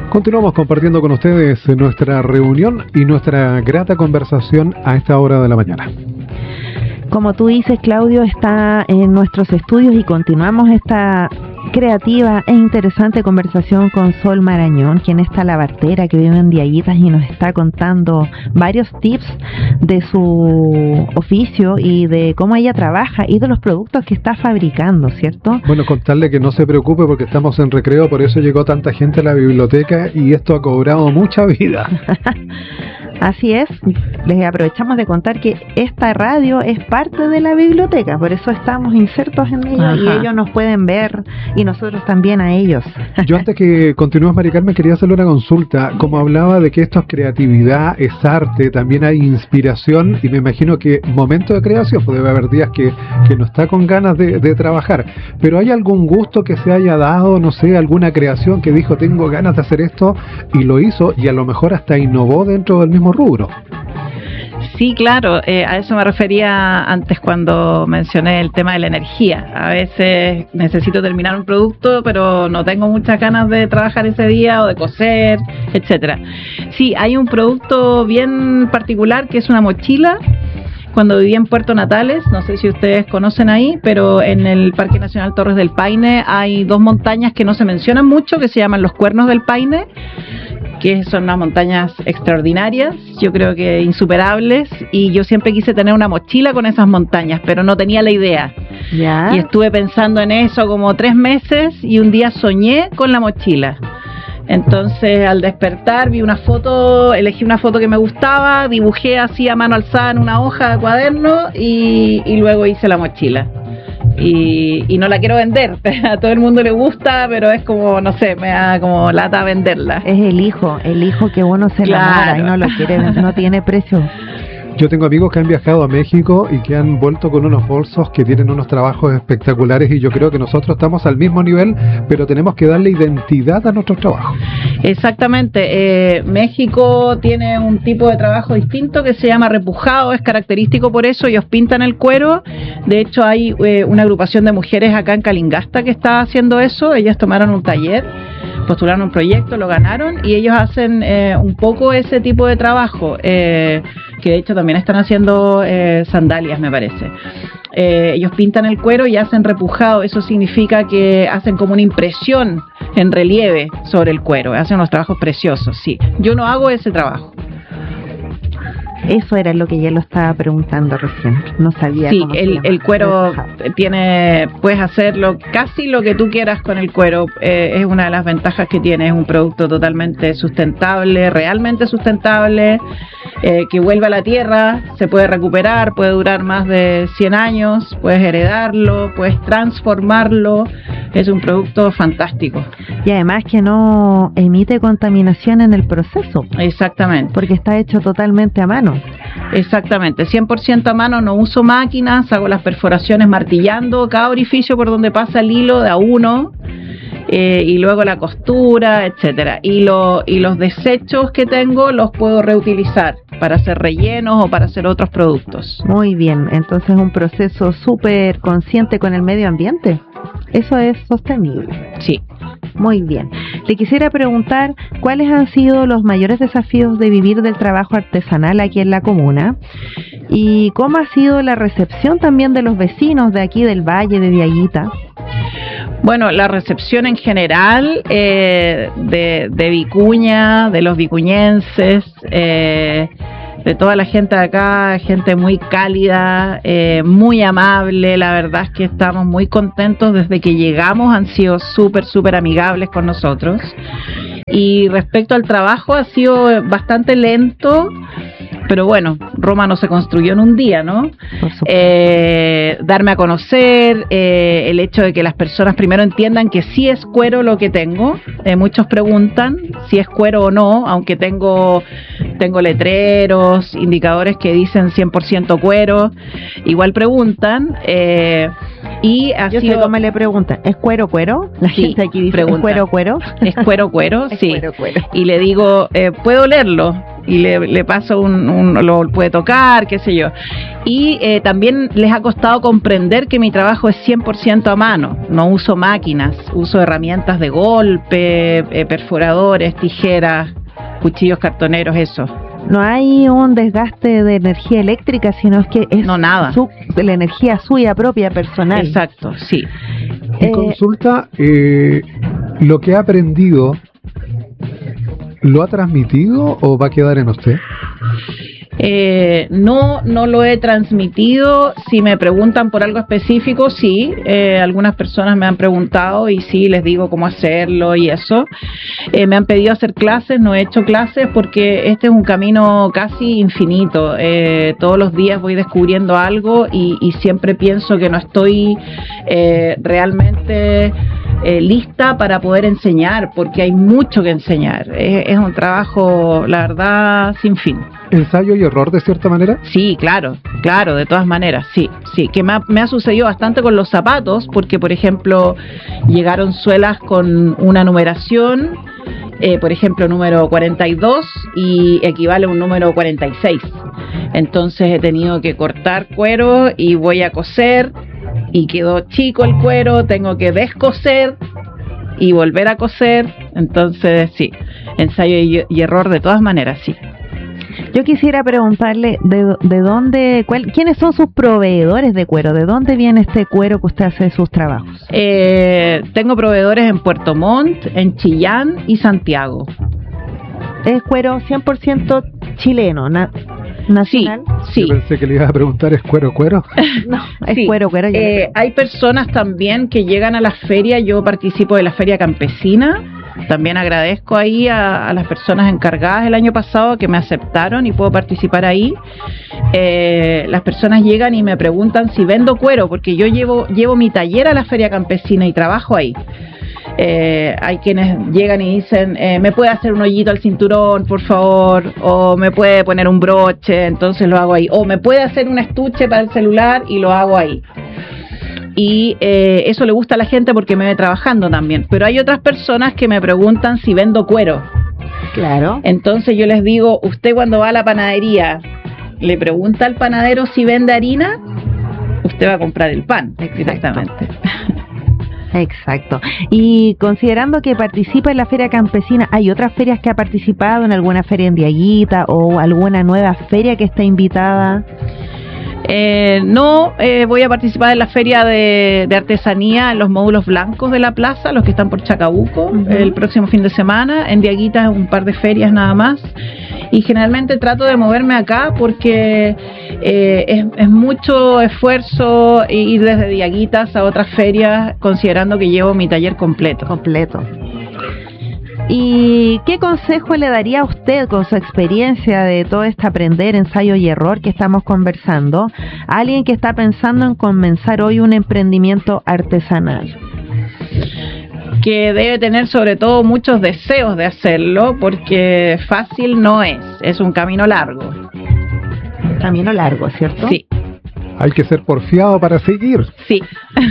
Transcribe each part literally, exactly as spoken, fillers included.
Continuamos compartiendo con ustedes nuestra reunión y nuestra grata conversación a esta hora de la mañana. Como tú dices, Claudio está en nuestros estudios y continuamos esta creativa e interesante conversación con Sol Marañón, quien es talabartera que vive en Diaguitas y nos está contando varios tips de su oficio y de cómo ella trabaja y de los productos que está fabricando, ¿cierto? Bueno, contarle que no se preocupe porque estamos en recreo, por eso llegó tanta gente a la biblioteca y esto ha cobrado mucha vida. Así es, les aprovechamos de contar que esta radio es parte de la biblioteca, por eso estamos insertos en ella. Ajá. Y ellos nos pueden ver y nosotros también a ellos. Yo antes que continúes, Mari Carmen, quería hacerle una consulta. Como hablaba de que esto es creatividad, es arte, también hay inspiración y me imagino que momento de creación, pues debe haber días que, que no está con ganas de, de trabajar, pero ¿hay algún gusto que se haya dado, no sé, alguna creación que dijo tengo ganas de hacer esto y lo hizo y a lo mejor hasta innovó dentro del mismo rubro? Sí, claro, eh, a eso me refería antes cuando mencioné el tema de la energía. A veces necesito terminar un producto, pero no tengo muchas ganas de trabajar ese día o de coser, etcétera. Sí, hay un producto bien particular que es una mochila. Cuando viví en Puerto Natales, no sé si ustedes conocen ahí, pero en el Parque Nacional Torres del Paine hay dos montañas que no se mencionan mucho, que se llaman los Cuernos del Paine, que son unas montañas extraordinarias, yo creo que insuperables, y yo siempre quise tener una mochila con esas montañas, pero no tenía la idea. ¿Ya? Y estuve pensando en eso como tres meses y un día soñé con la mochila. Entonces al despertar vi una foto, elegí una foto que me gustaba, dibujé así a mano alzada en una hoja de cuaderno y, y luego hice la mochila. Y, y no la quiero vender, a todo el mundo le gusta, pero es como, no sé, me da como lata venderla. Es el hijo, el hijo que uno se enamora, claro, y no lo quiere, no tiene precio. Yo tengo amigos que han viajado a México y que han vuelto con unos bolsos que tienen unos trabajos espectaculares y yo creo que nosotros estamos al mismo nivel, pero tenemos que darle identidad a nuestros trabajos. Exactamente, eh, México tiene un tipo de trabajo distinto que se llama repujado, es característico por eso, ellos pintan el cuero. De hecho hay eh, una agrupación de mujeres acá en Calingasta que está haciendo eso, ellas tomaron un taller, postularon un proyecto, lo ganaron y ellos hacen eh, un poco ese tipo de trabajo, eh, que de hecho también están haciendo eh, sandalias, me parece. Eh, ellos pintan el cuero y hacen repujado, eso significa que hacen como una impresión en relieve sobre el cuero, hacen unos trabajos preciosos, sí. Yo no hago ese trabajo. Eso era lo que ya lo estaba preguntando recién, no sabía. Sí, cómo se el, llama. el cuero tiene, puedes hacerlo casi lo que tú quieras con el cuero, eh, es una de las ventajas que tiene, es un producto totalmente sustentable, realmente sustentable, eh, que vuelve a la tierra, se puede recuperar, puede durar más de cien años, puedes heredarlo, puedes transformarlo, es un producto fantástico. Y además que no emite contaminación en el proceso. Exactamente. Porque está hecho totalmente a mano. Exactamente, cien por ciento a mano, no uso máquinas, hago las perforaciones martillando cada orificio por donde pasa el hilo de a uno, eh, y luego la costura, etcétera. Y, lo, y los desechos que tengo los puedo reutilizar para hacer rellenos o para hacer otros productos. Muy bien, entonces un proceso súper consciente con el medio ambiente. Eso es sostenible. Sí. Muy bien. Le quisiera preguntar cuáles han sido los mayores desafíos de vivir del trabajo artesanal aquí en la comuna y cómo ha sido la recepción también de los vecinos de aquí del Valle de Diaguita. Bueno, la recepción en general eh, de, de Vicuña, de los vicuñenses, eh, de toda la gente de acá, gente muy cálida, eh, muy amable, la verdad es que estamos muy contentos desde que llegamos, han sido súper, súper amigables con nosotros. Y respecto al trabajo ha sido bastante lento, pero bueno, Roma no se construyó en un día, ¿no? Eh, darme a conocer, eh, el hecho de que las personas primero entiendan que sí es cuero lo que tengo, eh, muchos preguntan si es cuero o no, aunque tengo, tengo letreros, indicadores que dicen cien por ciento cuero, igual preguntan, eh, y ha Yo sido... sé cómo le preguntan, ¿es cuero cuero? La sí, gente aquí dice, pregunta. ¿es cuero cuero? Es cuero cuero, Es sí. cuero, cuero. Y le digo, eh, ¿puedo leerlo? y le, le paso un, un, lo puede tocar, qué sé yo. Y eh, también les ha costado comprender que mi trabajo es cien por ciento a mano, no uso máquinas, uso herramientas de golpe, eh, perforadores, tijeras, cuchillos cartoneros, eso. No hay un desgaste de energía eléctrica, sino es que es no, nada. Su, la energía suya propia, personal. Exacto, sí. Y eh, consulta, eh, lo que ha aprendido, ¿lo ha transmitido o va a quedar en usted? Eh, no, no lo he transmitido. Si me preguntan por algo específico, sí, eh, algunas personas me han preguntado y sí, les digo cómo hacerlo y eso. Eh, me han pedido hacer clases, no he hecho clases porque este es un camino casi infinito. Eh, todos los días voy descubriendo algo y, y siempre pienso que no estoy eh, realmente eh, lista para poder enseñar, porque hay mucho que enseñar. Es, es un trabajo, la verdad, sin fin. ¿Ensayo y error de cierta manera? Sí, claro, claro, de todas maneras, sí, sí, que me ha, me ha sucedido bastante con los zapatos, porque por ejemplo llegaron suelas con una numeración, eh, por ejemplo número cuarenta y dos y equivale a un número cuarenta y seis, entonces he tenido que cortar cuero y voy a coser y quedó chico el cuero, tengo que descoser y volver a coser, entonces sí, ensayo y, y error de todas maneras, sí. Yo quisiera preguntarle de, de dónde, cuál, quiénes son sus proveedores de cuero, de dónde viene este cuero que usted hace sus trabajos. Eh, tengo proveedores en Puerto Montt, en Chillán y Santiago. Es cuero cien por ciento chileno, na, nacional. Sí, sí. Yo pensé que le iba a preguntar, ¿es cuero cuero? No, es sí. cuero cuero. Eh, hay personas también que llegan a la feria, yo participo de la feria campesina. También agradezco ahí a, a las personas encargadas el año pasado que me aceptaron y puedo participar ahí. Eh, las personas llegan y me preguntan si vendo cuero, porque yo llevo, llevo mi taller a la feria campesina y trabajo ahí. Eh, hay quienes llegan y dicen, eh, ¿me puede hacer un hoyito al cinturón, por favor? O me puede poner un broche, entonces lo hago ahí. O me puede hacer un estuche para el celular y lo hago ahí. Y eh, eso le gusta a la gente porque me ve trabajando también. Pero hay otras personas que me preguntan si vendo cuero. Claro. Entonces yo les digo, usted cuando va a la panadería, le pregunta al panadero si vende harina, usted va a comprar el pan. Exactamente. Exacto. Y considerando que participa en la feria campesina, ¿hay otras ferias que ha participado, en alguna feria en Diaguita o alguna nueva feria que está invitada? Eh, no, eh, voy a participar en la feria de, de artesanía en los módulos blancos de la plaza, los que están por Chacabuco, uh-huh. el próximo fin de semana. En Diaguita un par de ferias nada más. Y generalmente trato de moverme acá porque eh, es, es mucho esfuerzo ir desde Diaguitas a otras ferias, considerando que llevo mi taller completo. Completo. ¿Y qué consejo le daría a usted con su experiencia de todo este aprender, ensayo y error que estamos conversando, a alguien que está pensando en comenzar hoy un emprendimiento artesanal? Que debe tener sobre todo muchos deseos de hacerlo, porque fácil no es, es un camino largo. Camino largo, ¿cierto? Sí. Hay que ser porfiado para seguir. Sí.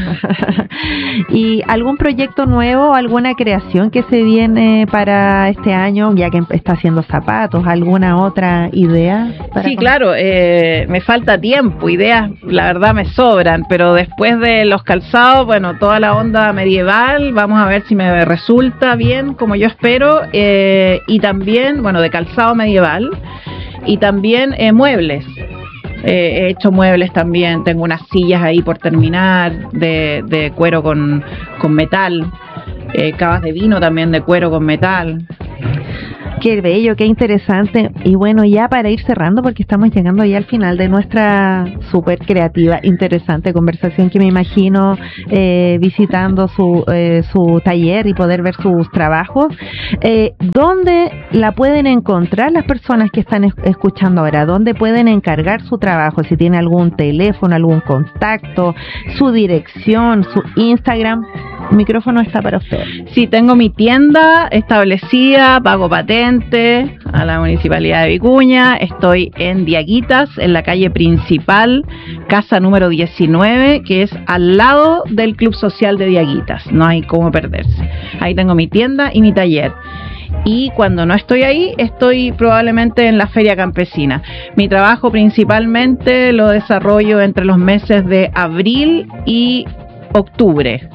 ¿Y algún proyecto nuevo, alguna creación que se viene para este año, ya que está haciendo zapatos? ¿Alguna otra idea? Para sí, claro, eh, me falta tiempo, ideas la verdad me sobran, pero después de los calzados, bueno, toda la onda medieval, vamos a ver si me resulta bien como yo espero, eh, y también, bueno, de calzado medieval, y también eh, muebles. Eh, he hecho muebles también, tengo unas sillas ahí por terminar de, de cuero con, con metal, eh, cavas de vino también de cuero con metal. Qué bello, qué interesante. Y bueno, ya para ir cerrando, porque estamos llegando ya al final de nuestra súper creativa, interesante conversación, que me imagino eh, visitando su, eh, su taller y poder ver sus trabajos. Eh, ¿Dónde la pueden encontrar las personas que están es- escuchando ahora? ¿Dónde pueden encargar su trabajo? Si tiene algún teléfono, algún contacto, su dirección, su Instagram. El micrófono está para usted. Sí, tengo mi tienda establecida, pago patente a la Municipalidad de Vicuña, estoy en Diaguitas, en la calle principal, casa número diecinueve, que es al lado del Club Social de Diaguitas, no hay cómo perderse. Ahí tengo mi tienda y mi taller. y cuando no estoy ahí, estoy probablemente en la feria campesina. Mi trabajo principalmente lo desarrollo entre los meses de abril y octubre.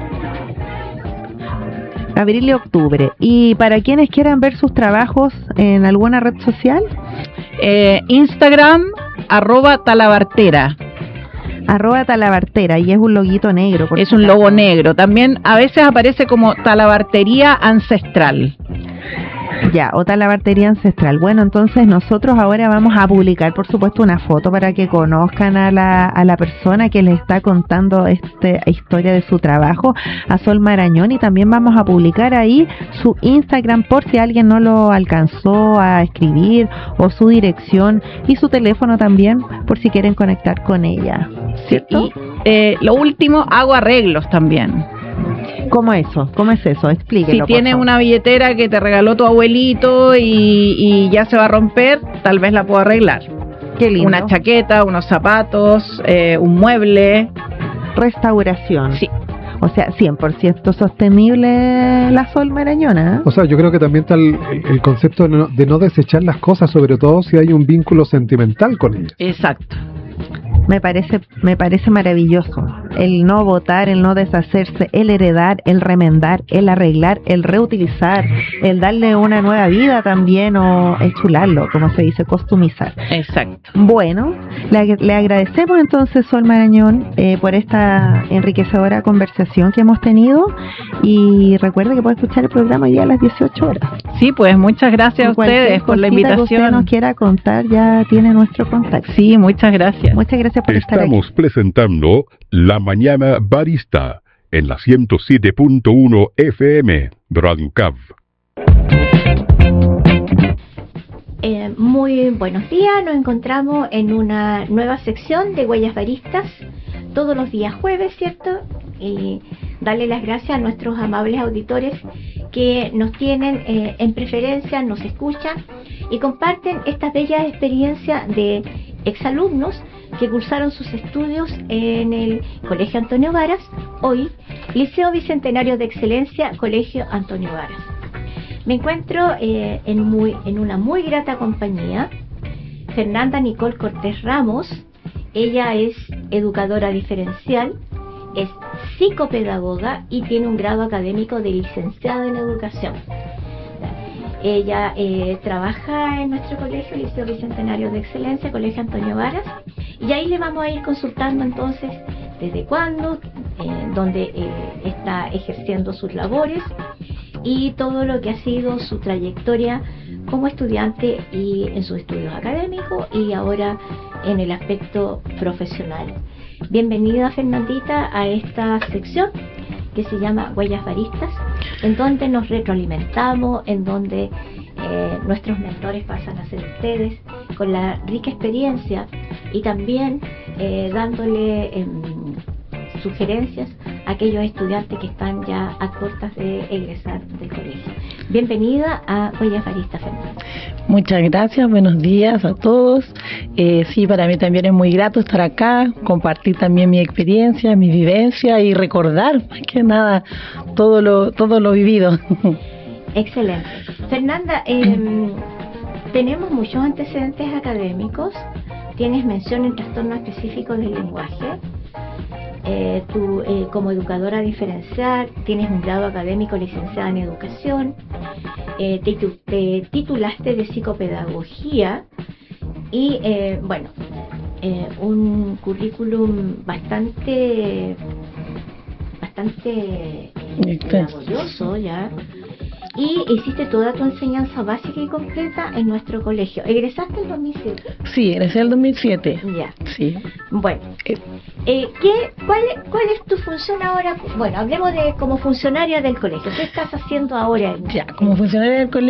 Abril y octubre. ¿Y para quienes quieran ver sus trabajos en alguna red social? Eh, Instagram, arroba talabartera. Arroba talabartera, y es un loguito negro. Por es un caso. logo negro. También a veces aparece como talabartería ancestral. Ya, o talabartería ancestral. Bueno, entonces nosotros ahora vamos a publicar, por supuesto, una foto para que conozcan a la, a la persona que les está contando esta historia de su trabajo, a Sol Marañón, y también vamos a publicar ahí su Instagram por si alguien no lo alcanzó a escribir, o su dirección y su teléfono también por si quieren conectar con ella. ¿Cierto? Y eh, lo último, hago arreglos también. ¿Cómo eso? ¿Cómo es eso? Explíquelo. Si tienes una billetera que te regaló tu abuelito y, y ya se va a romper, tal vez la puedo arreglar. Qué lindo. Una chaqueta, unos zapatos, eh, un mueble. Restauración. Sí. O sea, cien por ciento sostenible la Sol Marañona, ¿eh? O sea, yo creo que también está el, el concepto de no, de no desechar las cosas, sobre todo si hay un vínculo sentimental con ellas. Exacto. Me parece, me parece maravilloso. El no botar, el no deshacerse, el heredar, el remendar, el arreglar, el reutilizar, el darle una nueva vida también, o enchularlo, como se dice, customizar. Exacto. Bueno, le, le agradecemos entonces, Sol Marañón, eh, por esta enriquecedora conversación que hemos tenido, y recuerde que puede escuchar el programa ya a las dieciocho horas. Sí, pues muchas gracias a ustedes por la invitación. Que usted nos quiera contar, ya tiene nuestro contacto. Sí, muchas gracias. Muchas gracias por estar aquí. Estamos presentando La Mañana Barista en la ciento siete punto uno F M Radio Cav. Eh, muy buenos días, nos encontramos en una nueva sección de Huellas Baristas, todos los días jueves, ¿cierto? Y darle las gracias a nuestros amables auditores que nos tienen eh, en preferencia, nos escuchan y comparten estas bellas experiencias de exalumnos que cursaron sus estudios en el Colegio Antonio Varas, hoy Liceo Bicentenario de Excelencia, Colegio Antonio Varas. Me encuentro eh, en, muy, en una muy grata compañía. Fernanda Nicole Cortés Ramos, ella es educadora diferencial, es psicopedagoga y tiene un grado académico de licenciada en educación. Ella eh, trabaja en nuestro colegio, Liceo Bicentenario de Excelencia, Colegio Antonio Varas, y ahí le vamos a ir consultando entonces desde cuándo, eh, dónde eh, está ejerciendo sus labores y todo lo que ha sido su trayectoria como estudiante y en sus estudios académicos y ahora en el aspecto profesional. Bienvenida, Fernandita, a esta sección que se llama Huellas Baristas, en donde nos retroalimentamos, en donde eh, nuestros mentores pasan a ser ustedes, con la rica experiencia y también eh, dándole eh, sugerencias a aquellos estudiantes que están ya a puertas de egresar del colegio. Bienvenida a Huellas Baristas, Fernanda. Muchas gracias, buenos días a todos. Eh, sí, para mí también es muy grato estar acá, compartir también mi experiencia, mi vivencia y recordar, más que nada, todo lo, todo lo vivido. Excelente. Fernanda, eh, tenemos muchos antecedentes académicos, tienes mención en trastorno específico del lenguaje. Eh, tú eh, como educadora diferencial tienes un grado académico licenciada en educación, eh, te, te titulaste de psicopedagogía y eh, bueno, eh, un currículum bastante bastante laborioso ya, y hiciste toda tu enseñanza básica y completa en nuestro colegio. ¿Egresaste en dos mil siete? Sí, egresé en el dos mil siete. Ya. Sí. Bueno, eh, ¿qué, cuál, ¿cuál es tu función ahora? Bueno, hablemos de como funcionaria del colegio. ¿Qué estás haciendo ahora? Ya, como funcionaria del colegio.